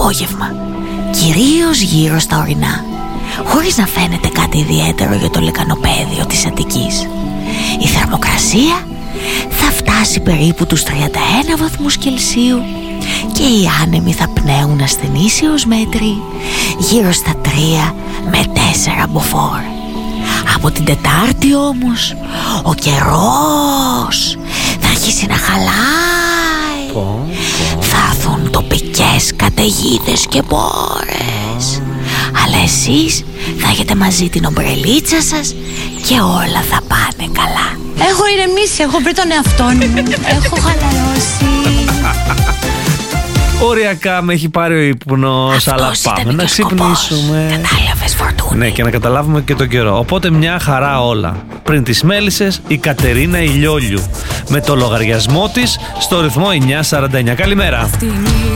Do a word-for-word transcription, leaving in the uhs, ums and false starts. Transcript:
απόγευμα, κυρίως γύρω στα ορεινά, χωρίς να φαίνεται κάτι ιδιαίτερο για το λεκανοπέδιο της Αττικής. Η θερμοκρασία θα φτάσει περίπου τους τριάντα ένα βαθμούς Κελσίου και οι άνεμοι θα πνέουν ασθενήσεως μέτρη γύρω στα τρία με τέσσερα μποφόρ. Από την Τετάρτη όμως ο καιρός θα αρχίσει να χαλάει. Πω, πω. Θα έρθουν τοπικές καταιγίδες και μπόρες. Αλλά εσείς θα έχετε μαζί την ομπρελίτσα σας και όλα θα πάνε καλά. Έχω ηρεμήσει, έχω βρει τον εαυτό μου. Έχω χαλαρώσει. Οριακά με έχει πάρει ο ύπνος, αλλά πάμε να ξυπνήσουμε. Κατάλαβες, Φορτούνη? Ναι, και να καταλάβουμε και τον καιρό. Οπότε μια χαρά όλα. Πριν τις μέλισσες, η Κατερίνα Ηλιόλιου με το λογαριασμό της στο ρυθμό εννιά σαράντα εννιά. Καλημέρα.